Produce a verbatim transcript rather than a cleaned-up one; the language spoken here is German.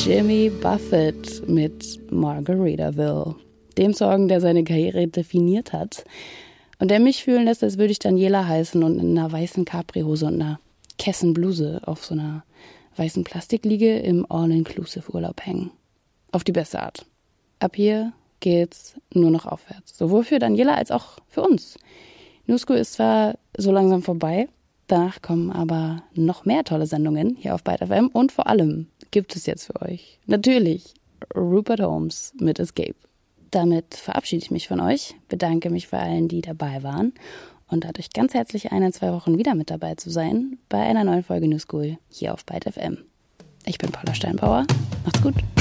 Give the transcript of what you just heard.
Jimmy Buffett mit Margaritaville, dem Song, der seine Karriere definiert hat und der mich fühlen lässt, als würde ich Daniela heißen und in einer weißen Capri-Hose und einer Kessenbluse auf so einer weißen Plastikliege im All-Inclusive-Urlaub hängen. Auf die beste Art. Ab hier geht's nur noch aufwärts. Sowohl für Daniela als auch für uns. New School ist zwar so langsam vorbei, danach kommen aber noch mehr tolle Sendungen hier auf Byte F M und vor allem gibt es jetzt für euch natürlich Rupert Holmes mit Escape. Damit verabschiede ich mich von euch, bedanke mich bei allen, die dabei waren und lade euch ganz herzlich ein, in zwei Wochen wieder mit dabei zu sein bei einer neuen Folge New School hier auf Byte F M. Ich bin Paula Steinbauer, macht's gut.